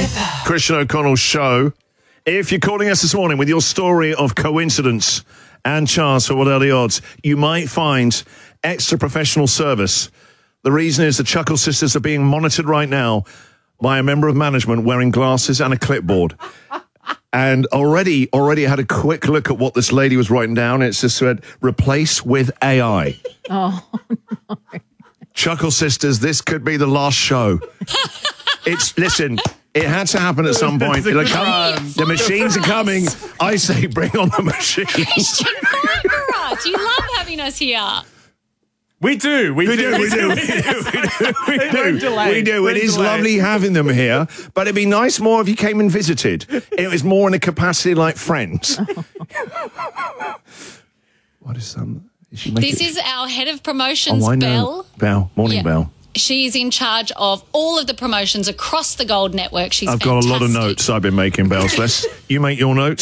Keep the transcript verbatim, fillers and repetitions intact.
Christian O'Connell's show. If you're calling us this morning with your story of coincidence and chance, for what are the odds, you might find extra professional service. The reason is the Chuckle Sisters are being monitored right now by a member of management wearing glasses and a clipboard. And already, already had a quick look at what this lady was writing down. It's just said, replace with A I. Oh, no. Chuckle Sisters, this could be the last show. It's, listen, it had to happen at some point. It'll come, the machines are coming. I say bring on the machines. Christian, fine for us. You love having us here. We do. We, We do. do, we do, we do, we do, we do. We do. It is lovely having them here, but it'd be nice more if you came and visited. It was more in a capacity like friends. What is some? Is she making? This is our head of promotions, Oh, I know. Belle. Belle, morning, Yeah. Belle. She's in charge of all of the promotions across the Gold Network. She's I've got a lot of fantastic. notes I've been making, Belle. So let's, you make your notes.